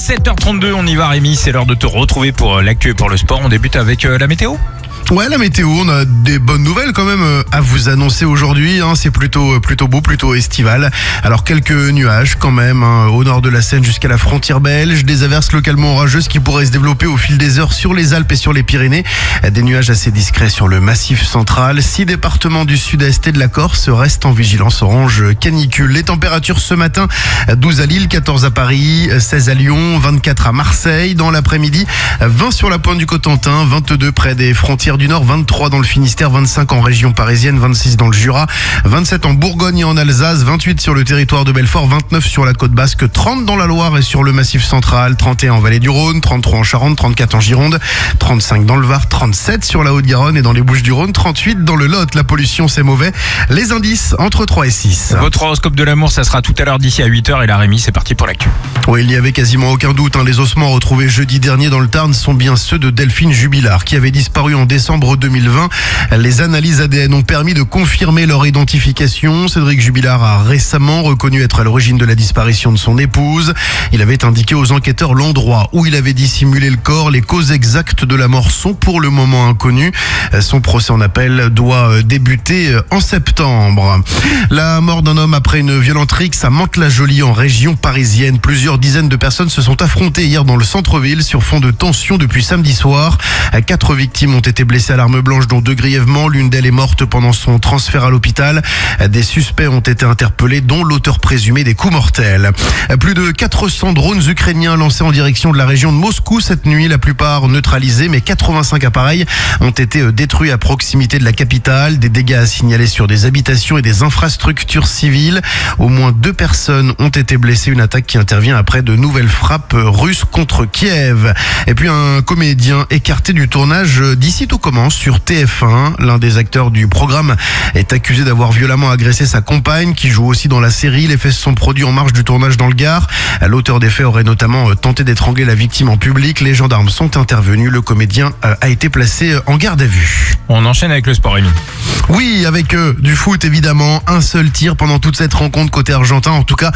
7h32, on y va Rémi, c'est l'heure de te retrouver pour l'actu et pour le sport. On débute avec la météo. Ouais, la météo, on a des bonnes nouvelles quand même à vous annoncer aujourd'hui. C'est plutôt beau, plutôt estival. Alors quelques nuages quand même au nord de la Seine jusqu'à la frontière belge. Des averses localement orageuses qui pourraient se développer au fil des heures sur les Alpes et sur les Pyrénées. Des nuages assez discrets sur le massif central. 6 départements du sud-est et de la Corse restent en vigilance orange canicule. Les températures ce matin, 12 à Lille, 14 à Paris, 16 à Lyon, 24 à Marseille. Dans l'après-midi, 20 sur la pointe du Cotentin, 22 près des frontières du Nord, 23 dans le Finistère, 25 en région parisienne, 26 dans le Jura, 27 en Bourgogne et en Alsace, 28 sur le territoire de Belfort, 29 sur la côte basque, 30 dans la Loire et sur le massif central, 31 en vallée du Rhône, 33 en Charente, 34 en Gironde, 35 dans le Var, 37 sur la Haute-Garonne et dans les Bouches-du-Rhône, 38 dans le Lot. La pollution, c'est mauvais. Les indices, entre 3 et 6. Votre horoscope de l'amour, ça sera tout à l'heure d'ici à 8h. Et là, Rémi, c'est parti pour l'actu. Oui, il n'y avait quasiment aucun doute. Les ossements retrouvés jeudi dernier dans le Tarn sont bien ceux de Delphine Jubilard, qui avait disparu en décembre 2020. Les analyses ADN ont permis de confirmer leur identification. Cédric Jubilard a récemment reconnu être à l'origine de la disparition de son épouse. Il avait indiqué aux enquêteurs l'endroit où il avait dissimulé le corps. Les causes exactes de la mort sont pour le moment inconnues. Son procès en appel doit débuter en septembre. La mort d'un homme après une violente rixe à Mantes-la-Jolie en région parisienne. Plusieurs dizaines de personnes se sont affrontées hier dans le centre-ville sur fond de tension depuis samedi soir. 4 victimes ont été blessées à l'arme blanche, dont 2 grièvement. L'une d'elles est morte pendant son transfert à l'hôpital. Des suspects ont été interpellés, dont l'auteur présumé des coups mortels. Plus de 400 drones ukrainiens lancés en direction de la région de Moscou cette nuit, la plupart neutralisés, mais 85 appareils ont été détruits à proximité de la capitale. Des dégâts à signaler sur des habitations et des infrastructures civiles. Au moins 2 personnes ont été blessées. Une attaque qui intervient après de nouvelles frappes russes contre Kiev. Et puis un comédien écarté du tournage d'Ici tout commence sur TF1. L'un des acteurs du programme est accusé d'avoir violemment agressé sa compagne, qui joue aussi dans la série. Les faits se sont produits en marge du tournage dans le Gard. L'auteur des faits aurait notamment tenté d'étrangler la victime en public. Les gendarmes sont intervenus. Le comédien a été placé en garde à vue. On enchaîne avec le sport, Rémi. Oui, avec du foot évidemment. Un seul tir pendant toute cette rencontre côté argentin. En tout cas,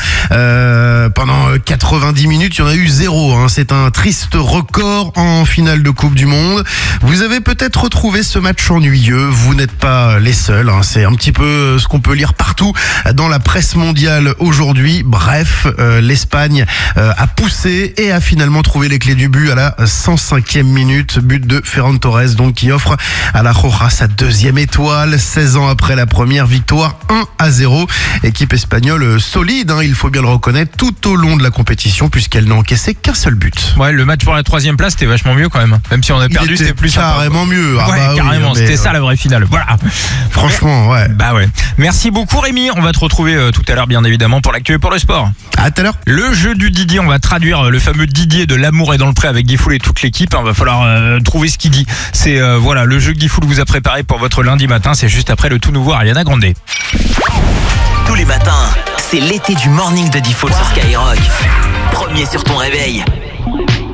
pendant 90 minutes, il y en a eu 0. C'est un triste record en finale de Coupe du Monde. Vous avez peut-être retrouvé ce match ennuyeux. Vous n'êtes pas les seuls. C'est un petit peu ce qu'on peut lire partout dans la presse mondiale aujourd'hui. Bref, l'Espagne a poussé et a finalement trouvé les clés du but à la 105e minute. But de Ferran Torres, donc, qui offre à la Roja sa 2e étoile. 16 ans après la première victoire, 1-0. Équipe espagnole solide, il faut bien le reconnaître, tout au long de la compétition, puisqu'elle n'a encaissé qu'un seul but. Ouais, le match pour la 3e place, c'était vachement mieux quand même. Même si on a perdu, c'était plus carrément mieux. Carrément, c'était ça la vraie finale. Voilà. Franchement, ouais. Bah ouais. Merci beaucoup Rémi. On va te retrouver tout à l'heure, bien évidemment, pour l'actu et pour le sport. À tout à l'heure. Le jeu du Didier, on va traduire le fameux Didier de L'amour est dans le pré avec Guifoul et toute l'équipe. Va falloir trouver ce qu'il dit. C'est voilà, le jeu que Guifoul vous a préparé pour votre lundi matin. C'est juste après le tout nouveau Ariana Grande. Tous les matins, c'est l'été du morning de Default sur Skyrock. Premier sur ton réveil.